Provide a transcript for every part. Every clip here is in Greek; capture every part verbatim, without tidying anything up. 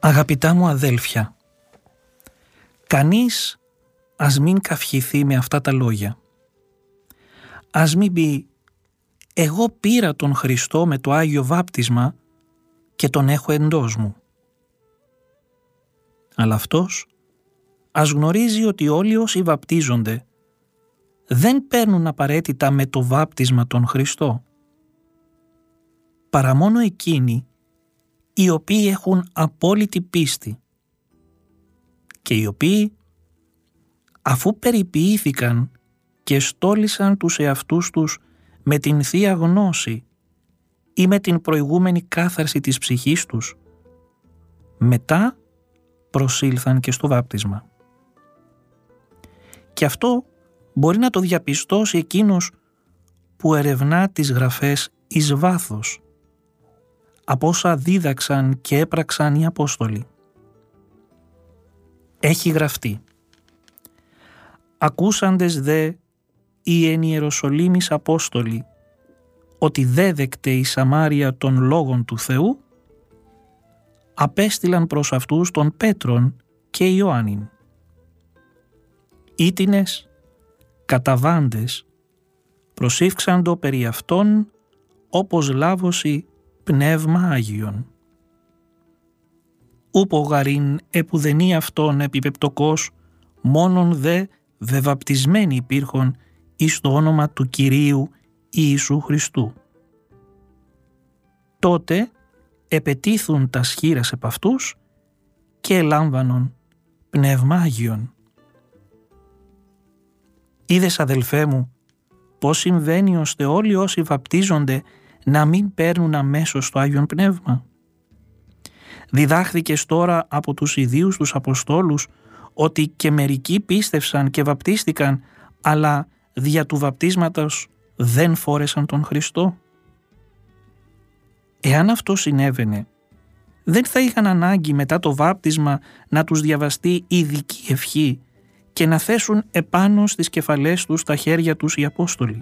Αγαπητά μου αδέλφια, κανείς ας μην καυχηθεί με αυτά τα λόγια. Ας μην πει «Εγώ πήρα τον Χριστό με το Άγιο Βάπτισμα και τον έχω εντός μου». Αλλά αυτός ας γνωρίζει ότι όλοι όσοι βαπτίζονται δεν παίρνουν απαραίτητα με το βάπτισμα τον Χριστό, παρά μόνο εκείνοι οι οποίοι έχουν απόλυτη πίστη και οι οποίοι, αφού περιποιήθηκαν και στόλισαν τους εαυτούς τους με την Θεία Γνώση ή με την προηγούμενη κάθαρση της ψυχής τους, μετά προσήλθαν και στο βάπτισμα. Και αυτό μπορεί να το διαπιστώσει εκείνος που ερευνά τις γραφές εις βάθος, από όσα δίδαξαν και έπραξαν οι Απόστολοι. Έχει γραφτεί «Ακούσαντες δε οι εν Ιεροσολύμης Απόστολοι ότι δέδεκτε η Σαμάρια των λόγων του Θεού, απέστειλαν προς αυτούς τον Πέτρον και Ιωάννην. Ήτινες, καταβάντες, προσήφξαντο περί αυτών όπως λάβωση Πνεύμα Άγιον. Ούπο γαρήν επουδενή αυτόν επιπεπτοκός, μόνον δε βεβαπτισμένοι υπήρχον εις το όνομα του Κυρίου Ιησού Χριστού. Τότε επετίθουν τα σχήρας επ' αυτούς και ελάμβανον Πνεύμα Άγιον. Είδες, αδελφέ μου, πώς συμβαίνει ώστε όλοι όσοι βαπτίζονται να μην παίρνουν αμέσως το Άγιον Πνεύμα. Διδάχθηκες τώρα από τους ιδίους τους Αποστόλους ότι και μερικοί πίστευσαν και βαπτίστηκαν, αλλά δια του βαπτίσματος δεν φόρεσαν τον Χριστό. Εάν αυτό συνέβαινε, δεν θα είχαν ανάγκη μετά το βάπτισμα να τους διαβαστεί ειδική ευχή και να θέσουν επάνω στις κεφαλές τους τα χέρια τους οι Απόστολοι.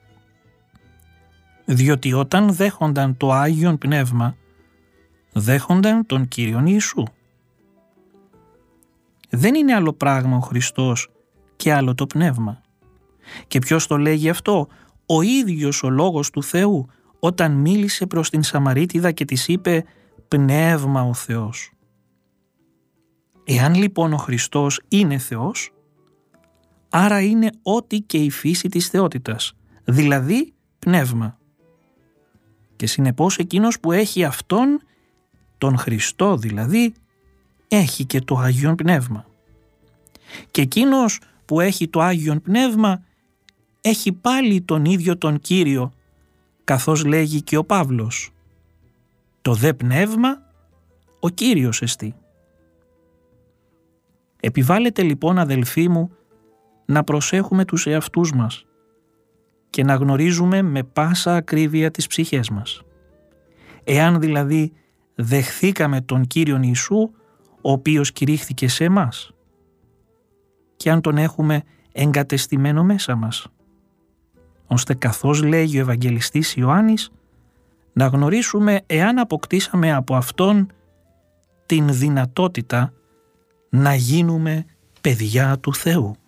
Διότι όταν δέχονταν το Άγιον Πνεύμα, δέχονταν τον Κύριον Ιησού. Δεν είναι άλλο πράγμα ο Χριστός και άλλο το Πνεύμα. Και ποιος το λέγει αυτό? Ο ίδιος ο Λόγος του Θεού, όταν μίλησε προς την Σαμαρίτιδα και της είπε «Πνεύμα ο Θεός». Εάν λοιπόν ο Χριστός είναι Θεός, άρα είναι ό,τι και η φύση της θεότητας, δηλαδή πνεύμα. Και συνεπώς εκείνος που έχει αυτόν, τον Χριστό δηλαδή, έχει και το Άγιον Πνεύμα. Και εκείνος που έχει το Άγιον Πνεύμα έχει πάλι τον ίδιο τον Κύριο, καθώς λέγει και ο Παύλος. Το δε πνεύμα ο Κύριος εστί. Επιβάλλεται λοιπόν, αδελφοί μου, να προσέχουμε τους εαυτούς μας και να γνωρίζουμε με πάσα ακρίβεια τις ψυχές μας. Εάν δηλαδή δεχθήκαμε τον Κύριον Ιησού, ο οποίος κηρύχθηκε σε εμάς, και αν τον έχουμε εγκατεστημένο μέσα μας, ώστε καθώς λέγει ο Ευαγγελιστής Ιωάννης, να γνωρίσουμε εάν αποκτήσαμε από Αυτόν την δυνατότητα να γίνουμε παιδιά του Θεού.